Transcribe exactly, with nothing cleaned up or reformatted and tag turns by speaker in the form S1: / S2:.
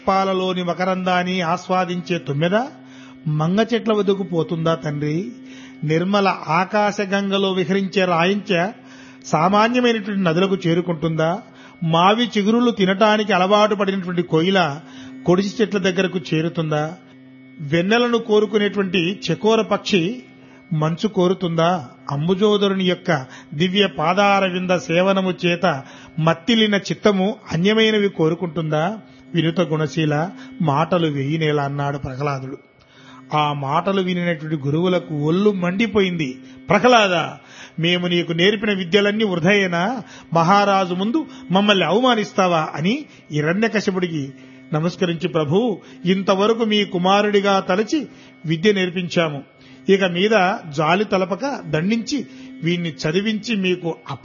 S1: పాలలోని మకరందాన్ని ఆస్వాదించే తుమ్మెద మంగ చెట్ల వద్దకు పోతుందా తండ్రి? నిర్మల ఆకాశగంగలో విహరించే రాయించ సామాన్యమైనటువంటి నదులకు చేరుకుంటుందా? మావి చిగురులు తినటానికి అలవాటు పడినటువంటి కోయిల కొడిసి చెట్ల దగ్గరకు చేరుతుందా? వెన్నెలను కోరుకునేటువంటి చకోర పక్షి మంచు కోరుతుందా? అంబుజోదరుని యొక్క దివ్య పాదార వింద సేవనము చేత మత్తిలిన చిత్తము అన్యమైనవి కోరుకుంటుందా? వినుత గుణశీల, మాటలు వెయ్యినేలా అన్నాడు ప్రహ్లాదుడు. ఆ మాటలు వినినటువంటి గురువులకు ఒళ్ళు మండిపోయింది. ప్రహ్లాద, మేము నీకు నేర్పిన విద్యలన్నీ వృధయేనా? మహారాజు ముందు మమ్మల్ని అవమానిస్తావా అని హిరణ్యకశిపుడికి నమస్కరించి, ప్రభు, ఇంతవరకు మీ కుమారుడిగా తలచి విద్య నేర్పించాము. ఇక మీద జాలి తలపక దండించి వీణ్ణి చదివించి మీకు